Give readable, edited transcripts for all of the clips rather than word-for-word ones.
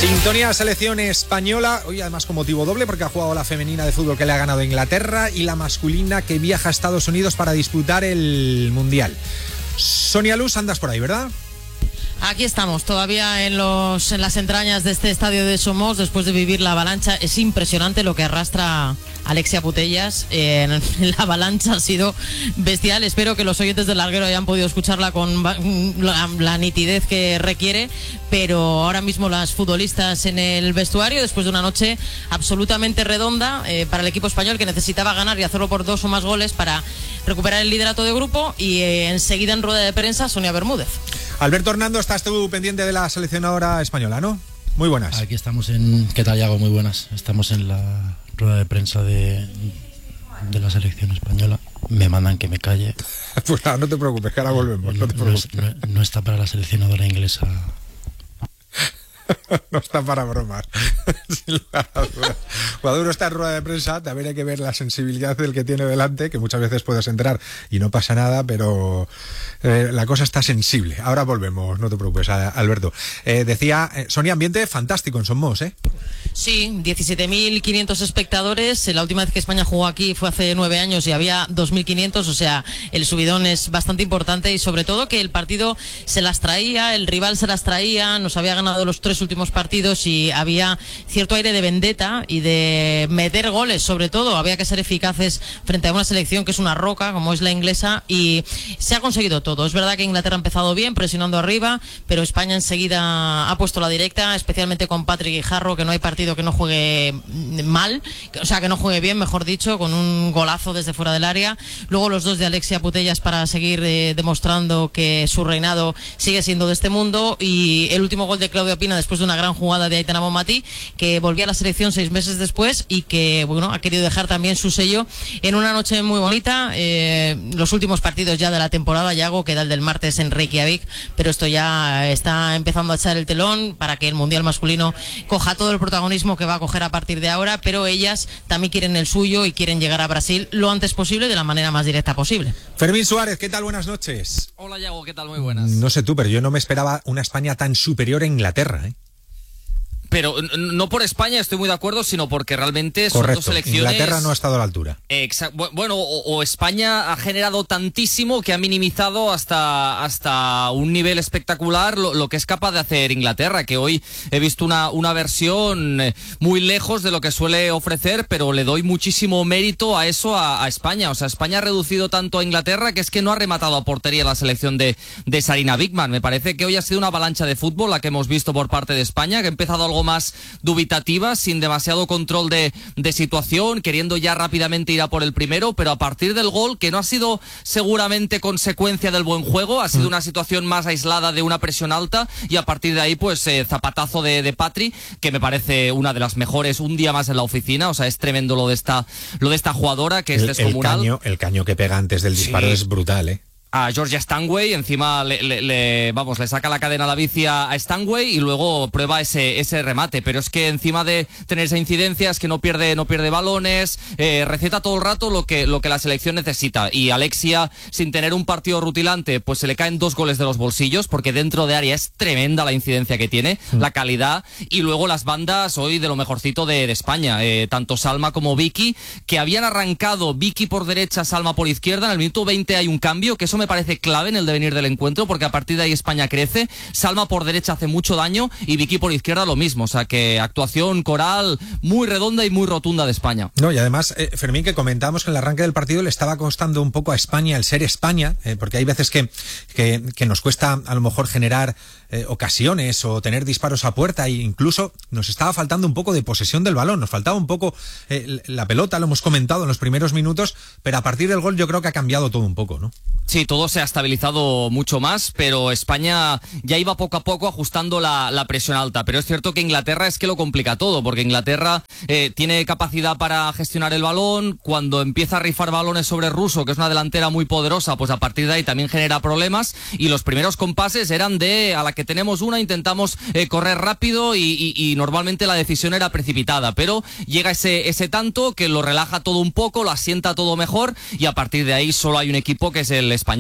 Sintonía selección española, hoy además con motivo doble porque ha jugado la femenina de fútbol que le ha ganado a Inglaterra y la masculina que viaja a Estados Unidos para disputar el Mundial. Sonia Luz, andas por ahí, ¿verdad? Aquí estamos, todavía en las entrañas de este estadio de Somos, después de vivir la avalancha. Es impresionante lo que arrastra Alexia Putellas. La avalancha ha sido bestial. Espero que los oyentes del larguero hayan podido escucharla con la nitidez que requiere. Pero ahora mismo las futbolistas en el vestuario, después de una noche absolutamente redonda para el equipo español, que necesitaba ganar y hacerlo por 2 o más goles para recuperar el liderato de grupo. Y enseguida en rueda de prensa, Sonia Bermúdez. Alberto Hernando, estás tú pendiente de la seleccionadora española, ¿no? Muy buenas. Aquí estamos en... ¿Qué tal, Iago? Muy buenas. Estamos en la rueda de prensa de la selección española. Me mandan que me calle. Pues nada, no te preocupes, que ahora volvemos. No está para la seleccionadora inglesa. No está para bromas. Sin lugar a dudas. Cuando uno está en rueda de prensa, también hay que ver la sensibilidad del que tiene delante, que muchas veces puedes entrar y no pasa nada, pero la cosa está sensible. Ahora volvemos, no te preocupes, Alberto. Decía, Sonia, ambiente fantástico en Somos, ¿eh? Sí, 17.500 espectadores. La última vez que España jugó aquí fue hace 9 años y había 2.500, o sea, el subidón es bastante importante y sobre todo que el partido se las traía, el rival se las traía, nos había ganado los 3 últimos partidos y había cierto aire de vendetta y de meter goles, sobre todo. Había que ser eficaces frente a una selección que es una roca, como es la inglesa, y se ha conseguido todo. Es verdad que Inglaterra ha empezado bien, presionando arriba, pero España enseguida ha puesto la directa, especialmente con Patrick Guijarro, que no hay partido que no juegue mal, o sea, que no juegue bien, mejor dicho, con un golazo desde fuera del área. Luego los 2 de Alexia Putellas para seguir demostrando que su reinado sigue siendo de este mundo, y el último gol de Claudia Pina después de una gran jugada de Aitana Bonmatí, que volvía a la selección 6 meses después y que, bueno, ha querido dejar también su sello en una noche muy bonita. Los últimos partidos ya de la temporada, Yago, queda el del martes en Reykjavik, pero esto ya está empezando a echar el telón para que el Mundial masculino coja todo el protagonismo que va a coger a partir de ahora, pero ellas también quieren el suyo y quieren llegar a Brasil lo antes posible, de la manera más directa posible. Fermín Suárez, ¿qué tal? Buenas noches. Hola, Yago, ¿qué tal? Muy buenas. No sé tú, pero yo no me esperaba una España tan superior a Inglaterra, ¿eh? Pero no por España, estoy muy de acuerdo, sino porque realmente son Correcto. Dos selecciones... Inglaterra no ha estado a la altura. Bueno, o España ha generado tantísimo que ha minimizado hasta un nivel espectacular lo que es capaz de hacer Inglaterra, que hoy he visto una versión muy lejos de lo que suele ofrecer, pero le doy muchísimo mérito a eso a España. O sea, España ha reducido tanto a Inglaterra que es que no ha rematado a portería la selección de Sarina Wiegman. Me parece que hoy ha sido una avalancha de fútbol la que hemos visto por parte de España, que ha empezado algo más dubitativa, sin demasiado control de situación, queriendo ya rápidamente ir a por el primero, pero a partir del gol, que no ha sido seguramente consecuencia del buen juego, ha sido una situación más aislada de una presión alta, y a partir de ahí pues zapatazo de Patri, que me parece una de las mejores, un día más en la oficina. O sea, es tremendo lo de esta jugadora, que es descomunal. El caño que pega antes del disparo es brutal, ¿eh? A Georgia Stanway, encima le saca la cadena a la bici a Stanway y luego prueba ese remate, pero es que encima de tener esa incidencia es que no pierde balones, receta todo el rato lo que la selección necesita, y Alexia, sin tener un partido rutilante, pues se le caen 2 goles de los bolsillos, porque dentro de área es tremenda la incidencia que tiene, la calidad, y luego las bandas hoy de lo mejorcito de España, tanto Salma como Vicky, que habían arrancado Vicky por derecha, Salma por izquierda. En el minuto 20 hay un cambio, que eso me parece clave en el devenir del encuentro, porque a partir de ahí España crece. Salma por derecha hace mucho daño y Vicky por izquierda lo mismo. O sea, que actuación coral muy redonda y muy rotunda de España. No, y además, Fermín, que comentábamos que en el arranque del partido le estaba costando un poco a España el ser España, porque hay veces que nos cuesta a lo mejor generar ocasiones o tener disparos a puerta, e incluso nos estaba faltando un poco de posesión del balón, nos faltaba un poco la pelota, lo hemos comentado en los primeros minutos, pero a partir del gol yo creo que ha cambiado todo un poco, ¿no? Sí, todo se ha estabilizado mucho más, pero España ya iba poco a poco ajustando la presión alta. Pero es cierto que Inglaterra es que lo complica todo, porque Inglaterra tiene capacidad para gestionar el balón. Cuando empieza a rifar balones sobre Russo, que es una delantera muy poderosa, pues a partir de ahí también genera problemas. Y los primeros compases eran de, a la que tenemos una, intentamos correr rápido, y normalmente la decisión era precipitada. Pero llega ese tanto que lo relaja todo un poco, lo asienta todo mejor, y a partir de ahí solo hay un equipo, que es el español,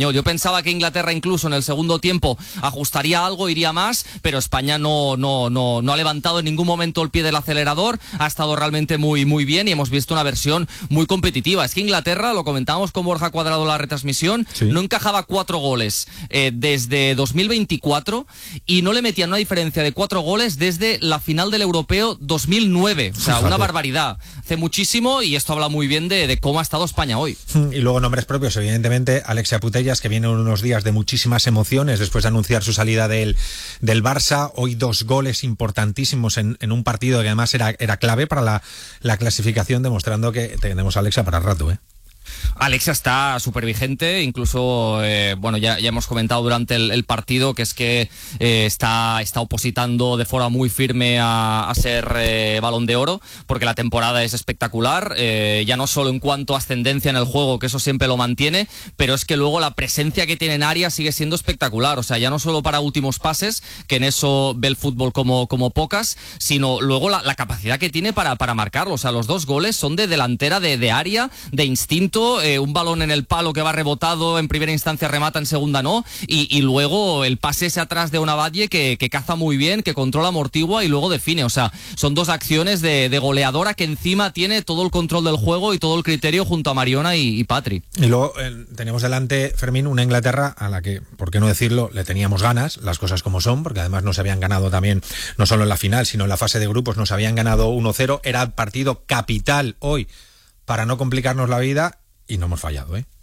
español. Yo pensaba que Inglaterra incluso en el segundo tiempo ajustaría algo, iría más, pero España no ha levantado en ningún momento el pie del acelerador, ha estado realmente muy, muy bien y hemos visto una versión muy competitiva. Es que Inglaterra, lo comentábamos con Borja Cuadrado en la retransmisión, no encajaba 4 goles desde 2024 y no le metían una diferencia de 4 goles desde la final del Europeo 2009. O sea, una barbaridad. Hace muchísimo y esto habla muy bien de cómo ha estado España hoy. Y luego nombres propios, evidentemente, Alexia Putellas, que viene unos días de muchísimas emociones después de anunciar su salida del Barça. Hoy 2 goles importantísimos en un partido que además era clave para la clasificación, demostrando que tenemos a Alexia para rato, ¿eh? Alexia está súper vigente, incluso, ya hemos comentado durante el partido que es que está opositando de forma muy firme a ser Balón de Oro, porque la temporada es espectacular, ya no solo en cuanto a ascendencia en el juego, que eso siempre lo mantiene, pero es que luego la presencia que tiene en área sigue siendo espectacular, o sea, ya no solo para últimos pases, que en eso ve el fútbol como pocas, sino luego la capacidad que tiene para marcarlo, o sea, los 2 goles son de delantera, de área, de instinto, un balón en el palo que va rebotado, en primera instancia remata, en segunda no, y luego el pase ese atrás de Onavalle que caza muy bien, que controla, amortigua y luego define. O sea, son 2 acciones de goleadora que encima tiene todo el control del juego y todo el criterio junto a Mariona y Patri. Y luego tenemos delante, Fermín, una Inglaterra a la que, por qué no decirlo, le teníamos ganas, las cosas como son, porque además nos habían ganado también, no solo en la final, sino en la fase de grupos, nos habían ganado 1-0, era el partido capital hoy para no complicarnos la vida. Y no hemos fallado, ¿eh?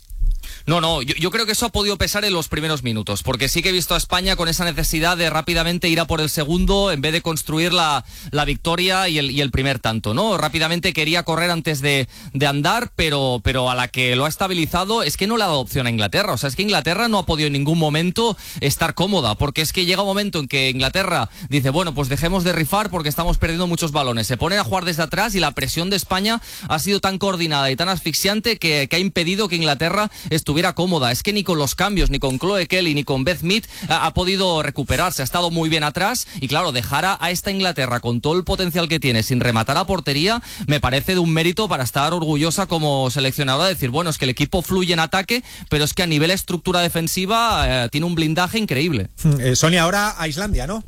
No, yo creo que eso ha podido pesar en los primeros minutos, porque sí que he visto a España con esa necesidad de rápidamente ir a por el segundo en vez de construir la victoria y el primer tanto, ¿no? Rápidamente quería correr antes de andar, pero a la que lo ha estabilizado es que no le ha dado opción a Inglaterra. O sea, es que Inglaterra no ha podido en ningún momento estar cómoda, porque es que llega un momento en que Inglaterra dice, bueno, pues dejemos de rifar porque estamos perdiendo muchos balones. Se ponen a jugar desde atrás y la presión de España ha sido tan coordinada y tan asfixiante que ha impedido que Inglaterra estuviera cómoda. Es que ni con los cambios, ni con Chloe Kelly, ni con Beth Mead ha podido recuperarse. Ha estado muy bien atrás y claro, dejar a esta Inglaterra con todo el potencial que tiene sin rematar a portería me parece de un mérito para estar orgullosa como seleccionadora, decir, bueno, es que el equipo fluye en ataque, pero es que a nivel estructura defensiva tiene un blindaje increíble. Sonia, ahora a Islandia, ¿no?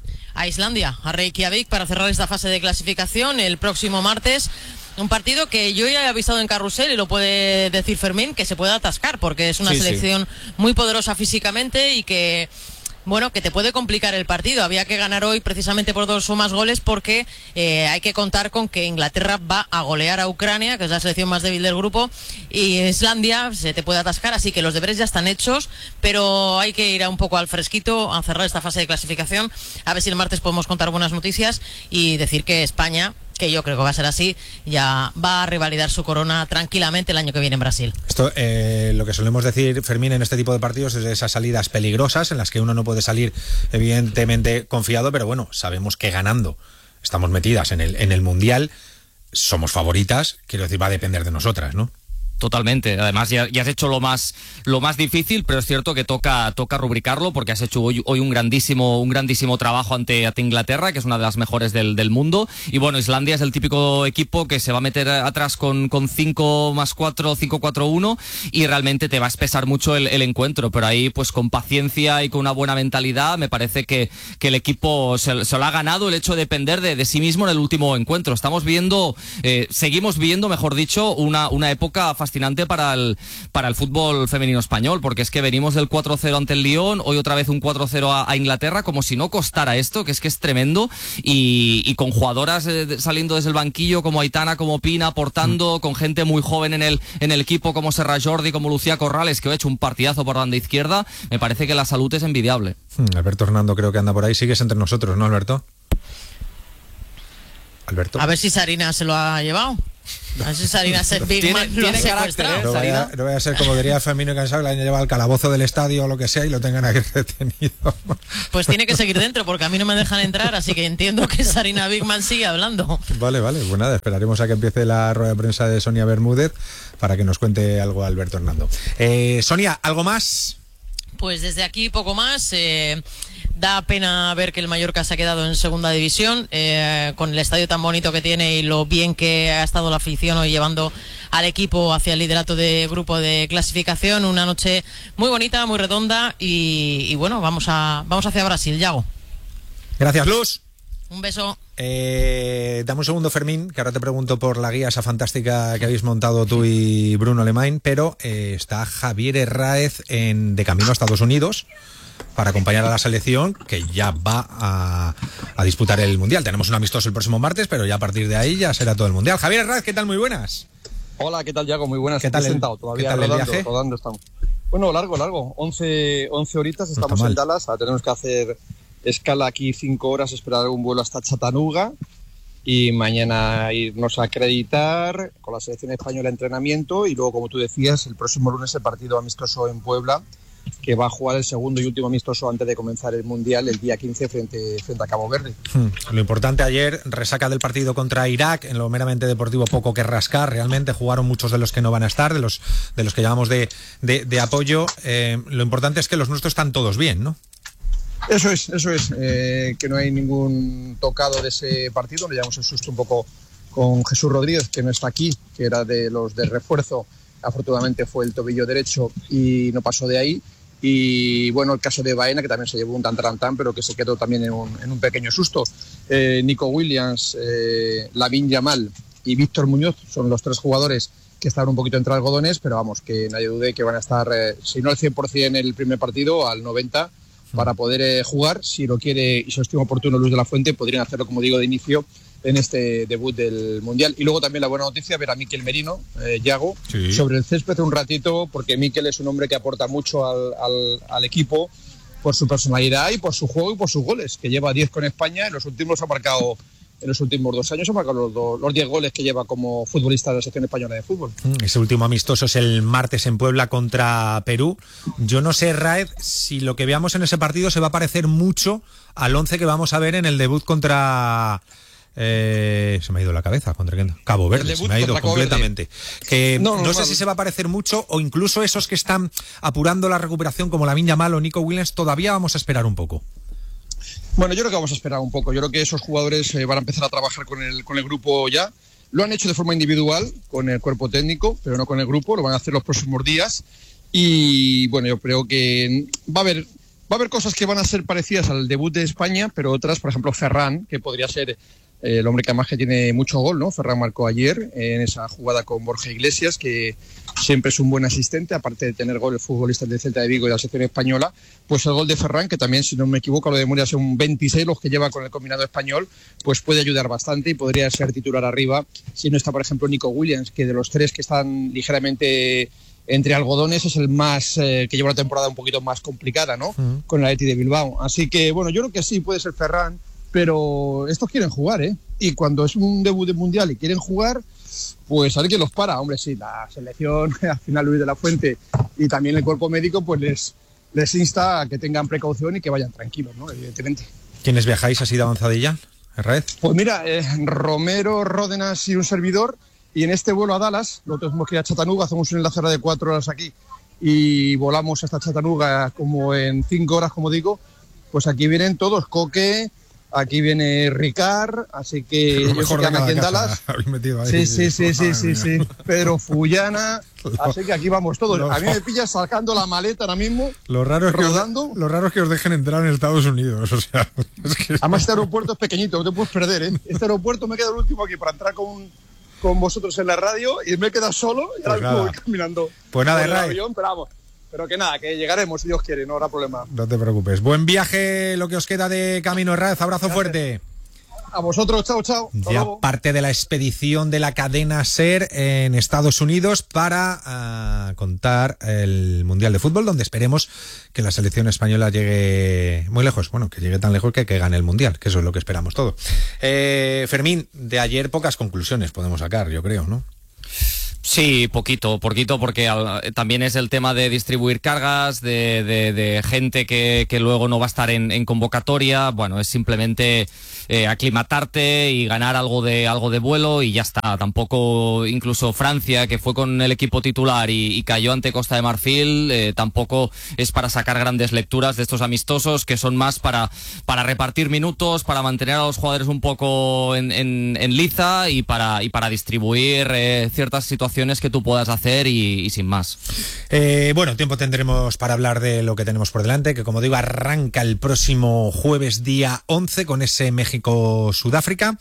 A Islandia, a Reykjavik, para cerrar esta fase de clasificación el próximo martes. Un partido que yo ya he avisado en Carrusel y lo puede decir Fermín, que se puede atascar porque es una selección muy poderosa físicamente y que, bueno, que te puede complicar el partido. Había que ganar hoy precisamente por 2 o más goles porque hay que contar con que Inglaterra va a golear a Ucrania, que es la selección más débil del grupo, y Islandia se te puede atascar, así que los deberes ya están hechos, pero hay que ir un poco al fresquito a cerrar esta fase de clasificación, a ver si el martes podemos contar buenas noticias y decir que España, que yo creo que va a ser así, ya va a revalidar su corona tranquilamente el año que viene en Brasil. Esto, lo que solemos decir, Fermín, en este tipo de partidos es de esas salidas peligrosas en las que uno no puede salir evidentemente confiado, pero bueno, sabemos que ganando estamos metidas en el Mundial, somos favoritas, quiero decir, va a depender de nosotras, ¿no? Totalmente. Además, ya has hecho lo más difícil, pero es cierto que toca rubricarlo porque has hecho hoy un grandísimo trabajo ante Inglaterra, que es una de las mejores del mundo. Y bueno, Islandia es el típico equipo que se va a meter atrás con 5 más 4, 5-4-1 y realmente te va a espesar mucho el encuentro. Pero ahí, pues con paciencia y con una buena mentalidad, me parece que el equipo se lo ha ganado el hecho de depender de sí mismo en el último encuentro. Seguimos viendo, mejor dicho, una época fascinante para el fútbol femenino español, porque es que venimos del 4-0 ante el Lyon, hoy otra vez un 4-0 a Inglaterra, como si no costara esto, que es tremendo, y con jugadoras saliendo desde el banquillo como Aitana, como Pina, aportando, con gente muy joven en el equipo como Serra Jordi, como Lucía Corrales, que ha hecho un partidazo por banda izquierda. Me parece que la salud es envidiable. Alberto Hernando creo que anda por ahí. Sigues entre nosotros, ¿no, Alberto? Alberto. A ver si Sarina se lo ha llevado. A ver si Sarina Bigman lo ha secuestrado. No vaya a ser, como diría Fermín y Cansado, que la hayan llevado al calabozo del estadio o lo que sea y lo tengan aquí retenido. Pues tiene que seguir dentro porque a mí no me dejan entrar, así que entiendo que Sarina Bigman sigue hablando. Vale, pues nada, esperaremos a que empiece la rueda de prensa de Sonia Bermúdez para que nos cuente algo Alberto Hernando. Sonia, ¿algo más? Pues desde aquí poco más. Da pena ver que el Mallorca se ha quedado en segunda división, con el estadio tan bonito que tiene y lo bien que ha estado la afición hoy llevando al equipo hacia el liderato de grupo de clasificación. Una noche muy bonita, muy redonda y bueno, vamos hacia Brasil, Yago. Gracias, Luz. Un beso. Dame un segundo, Fermín, que ahora te pregunto por la guía esa fantástica que habéis montado tú y Bruno Alemán, pero está Javier Herráez de camino a Estados Unidos para acompañar a la selección que ya va a disputar el Mundial. Tenemos un amistoso el próximo martes, pero ya a partir de ahí ya será todo el Mundial. Javier Herráez, ¿qué tal? Muy buenas. Hola, ¿qué tal, Yago? Muy buenas. ¿Qué tal Todavía el viaje? Rodando estamos. Bueno, largo. 11 horitas, estamos en Dallas. Ahora tenemos que hacer escala aquí 5 horas, esperar un vuelo hasta Chattanooga y mañana irnos a acreditar con la selección española de entrenamiento y luego, como tú decías, el próximo lunes el partido amistoso en Puebla, que va a jugar el segundo y último amistoso antes de comenzar el Mundial el día 15 frente a Cabo Verde. Lo importante ayer, resaca del partido contra Irak, en lo meramente deportivo poco que rascar, realmente jugaron muchos de los que no van a estar, de los que llamamos de apoyo. Lo importante es que los nuestros están todos bien, ¿no? Eso es, que no hay ningún tocado de ese partido. Le llevamos el susto un poco con Jesús Rodríguez, que no está aquí, que era de los de refuerzo. Afortunadamente fue el tobillo derecho y no pasó de ahí. Y bueno, el caso de Baena, que también se llevó un tan, pero que se quedó también en un pequeño susto. Nico Williams, Lamine Yamal y Víctor Muñoz son los 3 jugadores que están un poquito entre algodones, pero vamos, que nadie dude que van a estar, si no al 100% en el primer partido, al 90%, para poder jugar. Si lo quiere y se lo estima oportuno Luis de la Fuente, podrían hacerlo, como digo, de inicio en este debut del Mundial. Y luego también la buena noticia, ver a Mikel Merino, Yago, sí, sobre el césped un ratito, porque Mikel es un hombre que aporta mucho al equipo por su personalidad y por su juego y por sus goles, que lleva 10 con España. En los últimos 2 años ha marcado los 10 goles que lleva como futbolista de la selección española de fútbol. Ese último amistoso es el martes en Puebla contra Perú. Yo no sé, Raed, si lo que veamos en ese partido se va a parecer mucho al 11 que vamos a ver en el debut contra... se me ha ido la cabeza, contra Cabo Verde, se me ha ido completamente. Que no sé si se va a parecer mucho o incluso esos que están apurando la recuperación como Lamine Yamal o Nico Williams, todavía vamos a esperar un poco. Bueno, yo creo que vamos a esperar un poco. Yo creo que esos jugadores van a empezar a trabajar con el grupo ya. Lo han hecho de forma individual con el cuerpo técnico, pero no con el grupo. Lo van a hacer los próximos días. Y bueno, yo creo que va a haber cosas que van a ser parecidas al debut de España, pero otras, por ejemplo, Ferran, que podría ser el hombre que además que tiene mucho gol, ¿no? Ferran marcó ayer en esa jugada con Borja Iglesias, que siempre es un buen asistente, aparte de tener gol el futbolista del Celta de Vigo y de la selección española. Pues el gol de Ferran, que también, si no me equivoco, lo de Murias son 26 los que lleva con el combinado español, pues puede ayudar bastante y podría ser titular arriba, si no está, por ejemplo, Nico Williams, que de los 3 que están ligeramente entre algodones es el más que lleva una temporada un poquito más complicada, ¿no? Con el Athletic de Bilbao. Así que, bueno, yo creo que sí puede ser Ferran, pero estos quieren jugar, ¿eh? Y cuando es un debut de Mundial y quieren jugar, pues a ver quién los para. Hombre, sí, la selección, al final Luis de la Fuente y también el cuerpo médico, pues les insta a que tengan precaución y que vayan tranquilos, ¿no? Evidentemente. ¿Quiénes viajáis así de avanzadilla, Herráez? Pues mira, Romero, Ródenas y un servidor. Y en este vuelo a Dallas, nosotros tenemos que ir a Chattanooga, hacemos un enlace de 4 horas aquí y volamos hasta Chattanooga como en 5 horas, como digo. Pues aquí vienen todos, Coque, aquí viene Ricard, así que ellos se quedan aquí en Dallas. Sí. Pedro Fullana, así que aquí vamos todos. A mí me pillas sacando la maleta ahora mismo, rodando. Lo raro es que os dejen entrar en Estados Unidos, o sea... Es que... Además este aeropuerto es pequeñito, no te puedes perder, ¿eh? Este aeropuerto me queda el último aquí para entrar con vosotros en la radio y me he quedado solo y ahora voy caminando pues nada, por el avión, pero vamos. Pero que nada, que llegaremos si Dios quiere, no habrá problema. No te preocupes. Buen viaje lo que os queda de camino, Herráez. Abrazo fuerte. A vosotros, chao. Ya parte de la expedición de la cadena SER en Estados Unidos para contar el Mundial de Fútbol, donde esperemos que la selección española llegue muy lejos. Bueno, que llegue tan lejos que gane el Mundial, que eso es lo que esperamos todo. Fermín, de ayer pocas conclusiones podemos sacar, yo creo, ¿no? Sí, poquito, porque también es el tema de distribuir cargas, de gente que luego no va a estar en convocatoria. Bueno, es simplemente aclimatarte y ganar algo de vuelo y ya está. Tampoco, incluso Francia, que fue con el equipo titular y cayó ante Costa de Marfil, tampoco es para sacar grandes lecturas de estos amistosos, que son más para repartir minutos, para mantener a los jugadores un poco en liza y para distribuir ciertas situaciones que tú puedas hacer y sin más. Bueno, tiempo tendremos para hablar de lo que tenemos por delante, que como digo arranca el próximo jueves día 11 con ese México-Sudáfrica.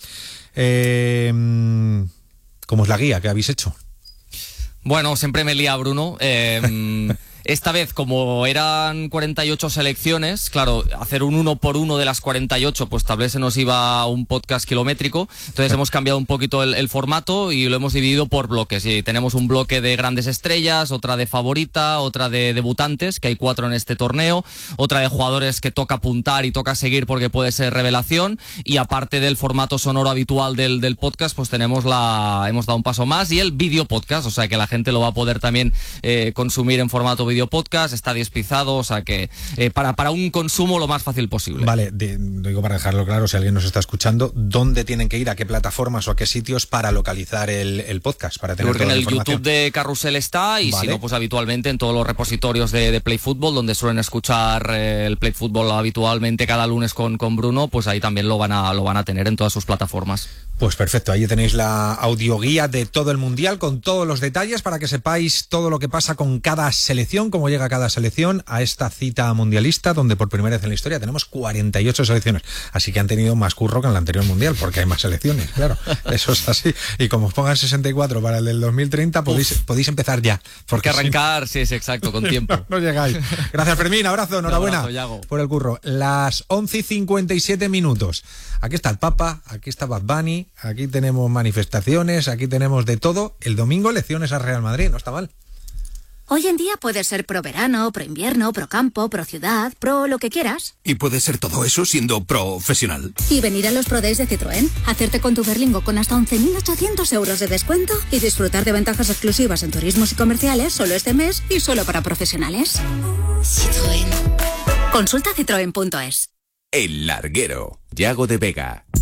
¿Cómo es la guía que habéis hecho? Bueno, siempre me lía Bruno. Esta vez, como eran 48 selecciones, claro, hacer un 1 por 1 de las 48, pues tal vez se nos iba un podcast kilométrico. Entonces hemos cambiado un poquito el formato y lo hemos dividido por bloques. Y tenemos un bloque de grandes estrellas, otra de favorita, otra de debutantes, que hay 4 en este torneo, otra de jugadores que toca apuntar y toca seguir porque puede ser revelación. Y aparte del formato sonoro habitual del podcast, pues hemos dado un paso más, y el video podcast, o sea que la gente lo va a poder también consumir en formato video podcast, está despizado, o sea que para un consumo lo más fácil posible. Vale, digo para dejarlo claro, si alguien nos está escuchando, ¿dónde tienen que ir, a qué plataformas o a qué sitios para localizar el podcast? Para tener Porque toda en la el información. YouTube de Carrusel está, y vale. si no, pues habitualmente en todos los repositorios de Play Fútbol, donde suelen escuchar el Play Fútbol habitualmente cada lunes con Bruno, pues ahí también lo van a tener en todas sus plataformas. Pues perfecto, ahí tenéis la audioguía de todo el Mundial con todos los detalles para que sepáis todo lo que pasa con cada selección, cómo llega cada selección a esta cita mundialista, donde por primera vez en la historia tenemos 48 selecciones. Así que han tenido más curro que en el anterior Mundial, porque hay más selecciones, claro, eso es así. Y como os pongan 64 para el del 2030, podéis empezar ya. Porque arrancar, sí, es exacto, con tiempo. No llegáis. Gracias, Fermín, abrazo, enhorabuena abrazo, Yago, por el curro. Las 11:57. Aquí está el Papa, aquí está Bad Bunny, aquí tenemos manifestaciones, aquí tenemos de todo. El domingo elecciones a Real Madrid, no está mal. Hoy en día puedes ser pro verano, pro invierno, pro campo, pro ciudad, pro lo que quieras. Y puedes ser todo eso siendo profesional. Y venir a los Pro Days de Citroën, hacerte con tu Berlingo con hasta 11.800 euros de descuento y disfrutar de ventajas exclusivas en turismos y comerciales solo este mes y solo para profesionales. Citroën. Consulta citroen.es. El Larguero. Yago de Vega.